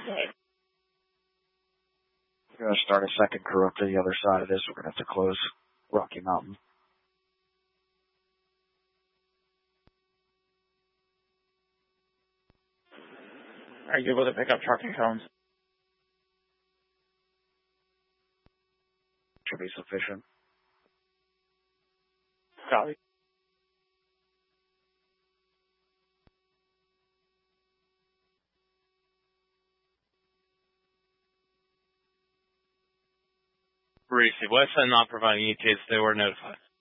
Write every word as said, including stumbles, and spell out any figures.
Right. We're going to start a second crew up to the other side of this. We're going to have to close Rocky Mountain. Are you able to pick up trucking cones? Should be sufficient. Copy. Receive. West Side not providing E T As. They were notified.